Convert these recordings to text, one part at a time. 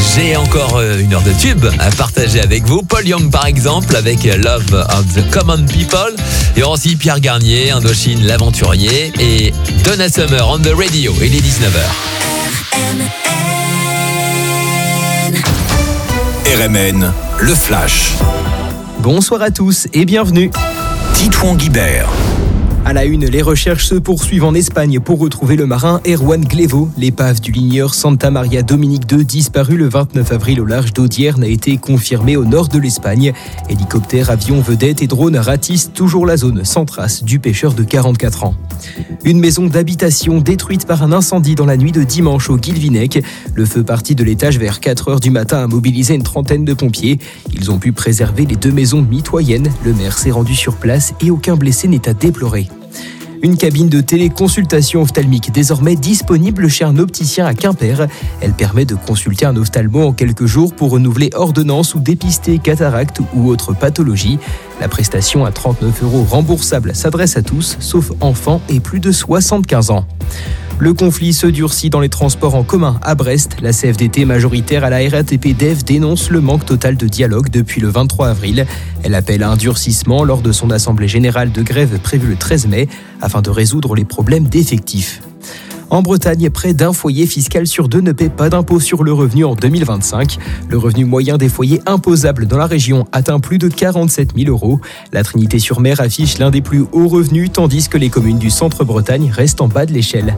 J'ai encore une heure de tube à partager avec vous. Paul Young par exemple avec Love of the Common People. Et aussi Pierre Garnier, Indochine l'aventurier et Donna Summer on the radio. Il est 19h. RMN, le Flash. Bonsoir à tous et bienvenue. Titouan Guibert. À la une, les recherches se poursuivent en Espagne pour retrouver le marin Erwan Glevo. L'épave du ligneur Santa Maria Dominic II, disparu le 29 avril au large d'Audierne, a été confirmée au nord de l'Espagne. Hélicoptères, avions, vedettes et drones ratissent toujours la zone sans trace du pêcheur de 44 ans. Une maison d'habitation détruite par un incendie dans la nuit de dimanche au Guilvinec. Le feu parti de l'étage vers 4h du matin a mobilisé une trentaine de pompiers. Ils ont pu préserver les 2 maisons mitoyennes. Le maire s'est rendu sur place et aucun blessé n'est à déplorer. Une cabine de téléconsultation ophtalmique désormais disponible chez un opticien à Quimper. Elle permet de consulter un ophtalmo en quelques jours pour renouveler ordonnance ou dépister cataracte ou autre pathologie. La prestation à 39 € remboursable s'adresse à tous, sauf enfants et plus de 75 ans. Le conflit se durcit dans les transports en commun à Brest. La CFDT majoritaire à la RATP DEV dénonce le manque total de dialogue depuis le 23 avril. Elle appelle à un durcissement lors de son assemblée générale de grève prévue le 13 mai afin de résoudre les problèmes d'effectifs. En Bretagne, près d'un foyer fiscal sur 2 ne paie pas d'impôt sur le revenu en 2025. Le revenu moyen des foyers imposables dans la région atteint plus de 47 000 €. La Trinité-sur-Mer affiche l'un des plus hauts revenus, tandis que les communes du centre-Bretagne restent en bas de l'échelle.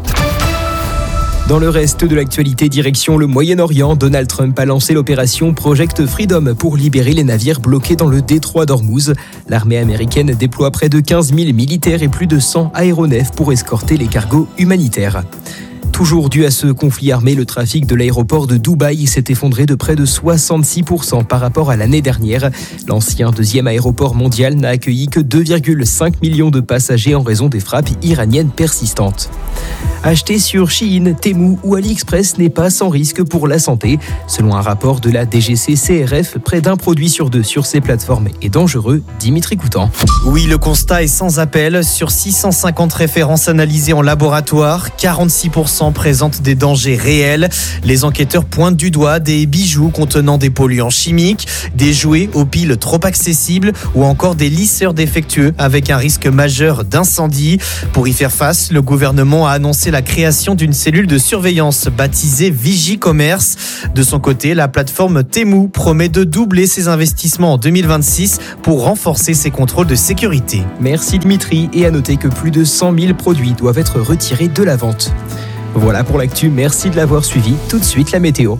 Dans le reste de l'actualité, direction le Moyen-Orient, Donald Trump a lancé l'opération Project Freedom pour libérer les navires bloqués dans le détroit d'Ormuz. L'armée américaine déploie près de 15 000 militaires et plus de 100 aéronefs pour escorter les cargos humanitaires. Toujours dû à ce conflit armé, le trafic de l'aéroport de Dubaï s'est effondré de près de 66% par rapport à l'année dernière. L'ancien 2e aéroport mondial n'a accueilli que 2,5 millions de passagers en raison des frappes iraniennes persistantes. Acheter sur Shein, Temu ou AliExpress n'est pas sans risque pour la santé. Selon un rapport de la DGCCRF, près d'un produit sur 2 sur ces plateformes est dangereux. Dimitri Coutan. Oui, le constat est sans appel. Sur 650 références analysées en laboratoire, 46% présentent des dangers réels. Les enquêteurs pointent du doigt des bijoux contenant des polluants chimiques, des jouets aux piles trop accessibles ou encore des lisseurs défectueux avec un risque majeur d'incendie. Pour y faire face, le gouvernement a annoncé la création d'une cellule de surveillance baptisée Vigicommerce. De son côté, la plateforme Temu promet de doubler ses investissements en 2026 pour renforcer ses contrôles de sécurité. Merci Dimitri, et à noter que plus de 100 000 produits doivent être retirés de la vente. Voilà pour l'actu, merci de l'avoir suivi. Tout de suite la météo.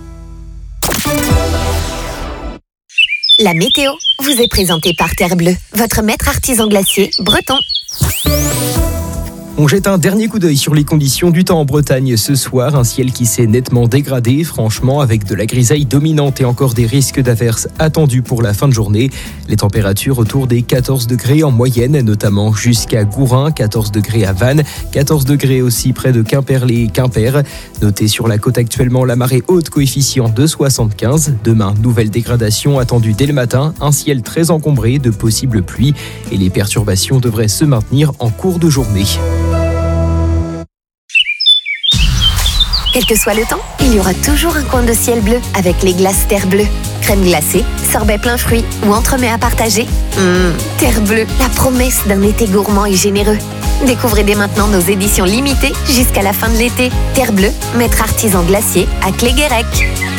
La météo vous est présentée par Terre Bleue, votre maître artisan glacier breton. On jette un dernier coup d'œil sur les conditions du temps en Bretagne ce soir. Un ciel qui s'est nettement dégradé, franchement, avec de la grisaille dominante et encore des risques d'averses attendus pour la fin de journée. Les températures autour des 14 degrés en moyenne, notamment jusqu'à Gourin, 14 degrés à Vannes, 14 degrés aussi près de Quimperlé et Quimper. Notez sur la côte actuellement la marée haute, coefficient de 75. Demain, nouvelle dégradation attendue dès le matin, un ciel très encombré de possibles pluies et les perturbations devraient se maintenir en cours de journée. Quel que soit le temps, il y aura toujours un coin de ciel bleu avec les glaces Terre Bleue. Crème glacée, sorbet plein fruits ou entremets à partager. Terre Bleue, la promesse d'un été gourmand et généreux. Découvrez dès maintenant nos éditions limitées jusqu'à la fin de l'été. Terre Bleue, maître artisan glacier à Cléguérec.